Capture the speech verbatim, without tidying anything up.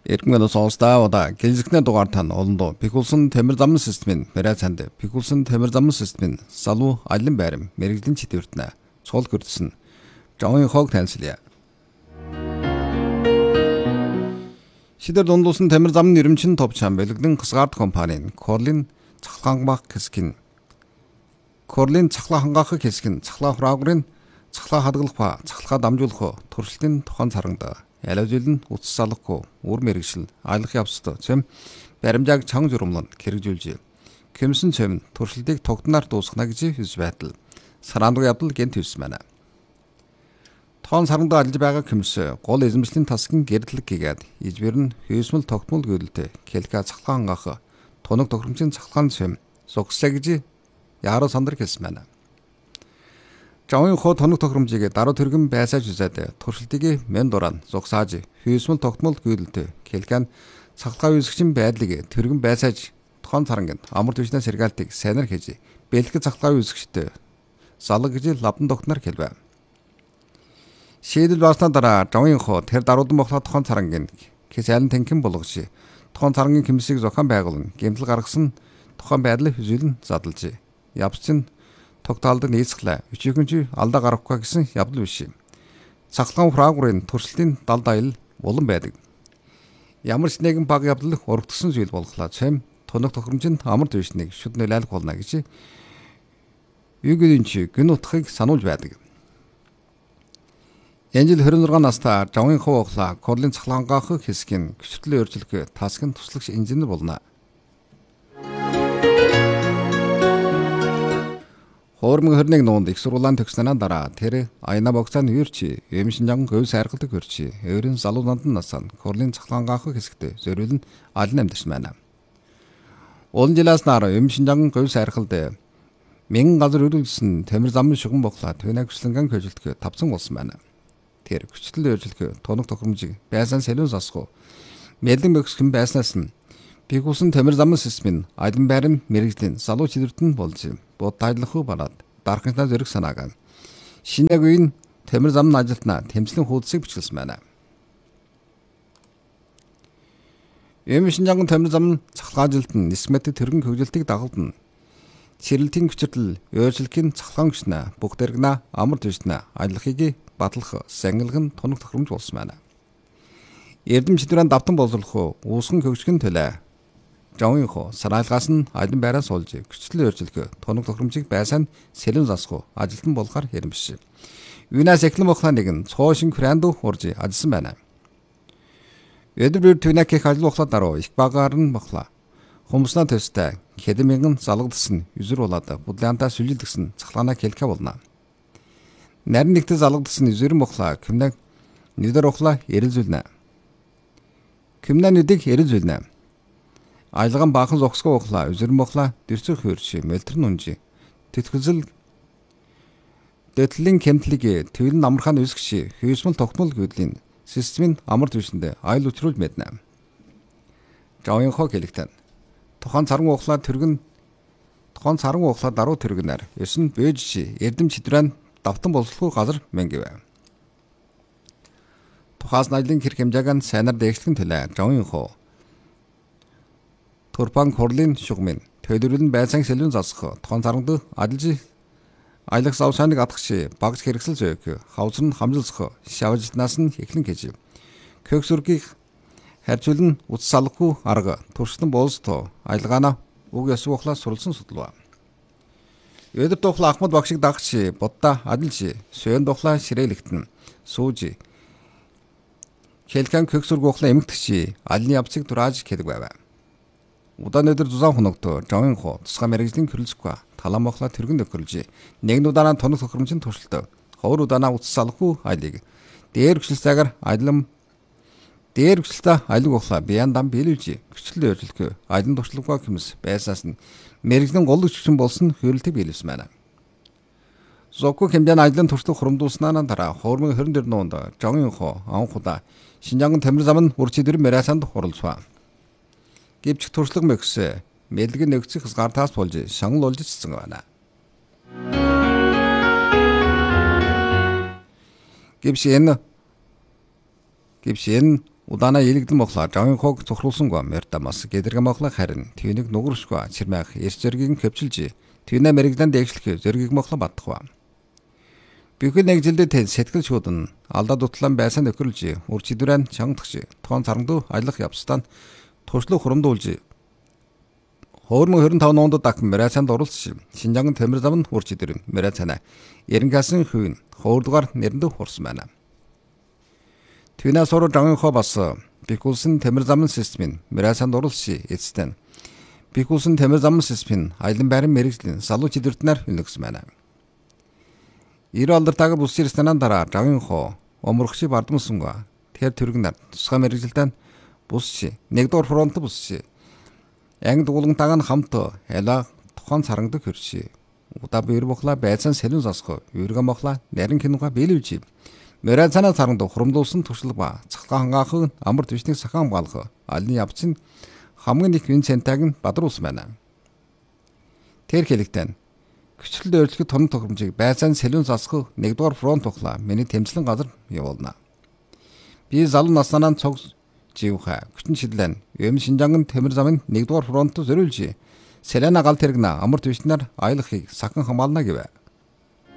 Эргэн сонсдаа удаа гэлзэгнээ дугаар тань олондоо пикулсан тамир замын системийн барай цанд пикулсан тамир замын системийн салуу алин байрам мэрэгжлийн чидэвэртнэ цол гэрдсэн жавын хог танилцлаа. Шидэр дундулсан тамир замын нэрмчин товчхан бэлгэн хасгард компанийн Корлин цахлаанбах хэсгэн Корлин цахлаа хангаах хэсгэн цахлаа хураагрын цахлаа хадгалах ба цахлаа дамжуулах туршилтын тухайн царангда ялажил нь утас салахгүй үр мэрэгшил аялах явцад цэм баримжааг чанга журамлан хэрэгжүүлж кэмсэн цэм туршилтыг тогтноор дуусгана гэж хэлж байтал сараандаг явдал гэнт хэлсэн байна. Тоон сарангад ажиллаж байгаа кэмс гол эзэмшлийн тасгийн гэрдлэг хийгээд ижбэр нь хөөсмөл тогтмол гүйлэлтэй келка цахлаан ангаах тунаг тохиромжийн цахлаан цэм зогссаа гэж яаруу сандар хэлсэн байна. Жавын хоо тоног тохиромжийг даруй тэргэн байсааж үзээд туршилтыг мен дурaan зогсааж хүйсмэл тогтмол гүйлэлтэй келкан цахалгаа үүсгчин байдлыг тэргэн байсааж тохон царангийн амар түвшнээ сэргаалтыг сайнар хийж бэлэг цахалгаа үүсгчтэй залаг гэж лавдан тогтноор хэлвэ. Шийдэл бааснаа дараа жавын хоо тэр даруудан бохлоо тохон царангийн хэсэлэн тэнхэн болгож тохон царангийн хэмсийг зохион байгуулан гэмтэл гаргасан тохон байдлыг хүзүүлэн задлж явцын тогтоолдог нийцглаа. Өчигөнч алдаа гарахгүй гэсэн явдал биш. Цахлгаан фрагурын туршилтын далд аял улан байдаг. Ямар ч нэгэн баг явдал урагдсан зүйл болохлаа. Цэм тунаг тохиромжинд амар дэвшнийг шүд нөлөөлөх болно гэж юугэринч гэн утгыг сануулж байдаг. Янжил хорин зургаан настай жавын хоо ухлаа Корлин цахлаангаах хэсгийн гүцэрлэн өөрчлөх тасгийн туслагч инженер болно. Хормог хорныг нуунд их сургуулийн төгснөнөө дараа тэр аяна богцааны үрчи эмшинжан говь сайргалдаг үрчи өөрийн залуу нандан насaan Корлин цахлаангаах хэсэгт зориулн алин амьдсан байна. Олон жилээс нар эмшинжан говь сайргалд мянган газар өрүүлсэн тамир замын шугам боглоо төвнэг хүслэнгэн хөжилтгөө тавцсан болсон байна. Тэр хүчлэл өөрчлөлт тоног тохиромжийг байсан сэлүүн засах мэлэн бөхсгэн байснаас нь пикулсан тамир замын системийн алин байрам мэрэгжлийн залуу чидвэртэн болж бод тайлах бараад дархантай зэрэг санаагаа шинэг үеийн тамир замын ажилтнаа тэмцлийн хуудсыг бичлсэн байна. Эмшинжан тамир замын цахлгаан ажилтан нисмэт тэргэн хөгжилтийг дагалдана. Чирлэлтийн хүчирдэл өөрчлөлийн цахлгаан хүчнээ бүх дэргнэ амар дэвшнэ аялахыг батлах сангилгын тунаг тохиромж болсон байна. Эрдэм чидвэрэн давтан боловсруулах уусган хөгжгөн төлөө жавын хоо сарайлгаас нь алин байраас олж хүчлэл өөрчлөх тунаг тохиромжийг байсан сэлэн засах ажилтан болгохоор хэрэмш. Юунаас эхлэн бохлаа нэгэн цоошин кранд урж ажилласан байна. Өдөр төвнэг их ажил бохлоо дараа их багаар нь бохлоо. Хумснаа төстэй хэдэн залгадсан юзэр болоод будлаантаа сүлжилдгсэн цахлгаанаа хэлхэ болно. Нарийн нэгт залгадсан юзэрэн бохлоо кэмнэг нэдэр бохлоо эрэлзүүлнэ. Кэмнэ нүдийг эрэлзүүлнэ. Айлган баахан зогсгоо ухлаа үзэрэн бохлаа дэрцэх хөрч мэлтэрн унжи тэтгэлзэл дэтлэн кемтлиг твэлэн амархан үсгч хөөсмөл тогтмол гүйдлийн системийн амар түвшиндээ айл өчрүүл мэднэ. Жавын хоо хэлэгтэн тохон царан ухлаа тэргэн тохон царан ухлаа даруй тэргэнээр ёсон бэж эрдэм чидрэн давтан боловсруулах газар мэнгивэ. Тухаас найдлын хэрэг хэмжээг нь сайнаар дэвшлэхэн төлөө жавын хоо Турпан Корлин шугмын төлөвлөлн байсан сэлүүн засах тохон царангад ажиллаж аялах савсаныг атгах багц хэрэгсэл зөөг хавцар нь хамжилсах шавжилтнаас нь эхлэн гэж кök сүргийг харьцуулан утас салахгүй арга туршлан боолсто аялгаана уг ясвахлаа суралцсан судлаа. Өдөр тухлаа Ахмад багшиг дагч бодта ажиллаж сүйн тухлаа ширээлэгтэн сууж хэлхэн кök сүрг ухлаа эмгтгч алины явцыг дурааж хэлэг байв. Удаан өдөр зузаан хоногт жавын хоо тусгай мэрэгжлийн këрлөхгүй талан бохлоо тэргэн төхөрлж нэгэн удаанаа тоног тохиромжийн туршилт ховор удаанаа утас салахгүй айлыг дээр хүчлэлтэйгээр аялам дээр хүчлэлтэй аялаг бохлоо бияндан биелүүлж хүчлэл өөрчлөлт аялан туршлагаа хэмс байсаас нь мэрэгжлийн гол хүчин болсон хөрөлтөг биелүүлсэн байна. Зокко хэмжээний аялан туршлага хурамдуулснаа дараа хормын хорин дээр нуунд жавын хоо анхудаа Шинжаанган тамир замын үрчидэр мэрасанд хуралцваа. Гэвч туршлага мэгс мэлгэн нэгцэх хасгартаас болж шангал болж цэцэн байна. Гэвч энэ гэвч энэ Удаана илэгдэл мохлоо жавын хог цохруулсангаа мэрдамас гэдэргэ мохлоо харин түүнийг нугуршгаа чирмэх эрс зөргийг хөвчилж түүнээ мэрэгдэн дээгшлэх зөргийг мохлоо баттахва. Бүхэл нэгжилдэд сэтгэл шуудан алдаа дутлан байсан нөхөрлж үр чидвэрэн чангадагч тоон царандуу ажиллах явцдаа туршлага хурамдуулж Хоормон хорин таван онд дахин Мэрацанд оролцож Шинжаан Тамир зам үр чидвэр Мэрацана Эренгасан хувийн хоордугаар нэрэндээ хурсан байна. Түүнээс уруу жавын хоо бас Бикулсын Тамир зам системийн Мэрацанд оролцож эцэстэн Бикулсын Тамир зам системийн аялан байран мэрэгжлийн салуу чидвэртнэр хөнөгсөн байна. Ирэ алдартай бус ресторанан дараа жавын хоо омрогч бардамсангаа тэр төргнөр тусгай мэрэгжилтэн бусчи нэгдүгээр фронт бусчи Анги дуулантайгаа хамт ялаа тухайн царангад хөрши. Удаа бэр бохла байцан сэлэн засах үргэ мохла нарийн кинуга биелүүлж. Мэрацана царангад хурамдуулсан туршлага ба цахлаа хангаах амар твшнийг сахан балах алны явцын хамгийн их вин центаг нь бадруулсан байна. Тэр хэлэгтэн Хүчлэл өөрчлөлт том тохиромжийг байцаан сэлэн засах нэгдүгээр фронт тухлаа миний тэмцлэн газар явуулна. Би залуу наснаа цог живха хүчин шидлэн юм Шинжаан Тамир замын нэгдүгээр фронт зориулж Селена гал тэргнэ амар твшнэр аялахыг сахан хамгаална гэв.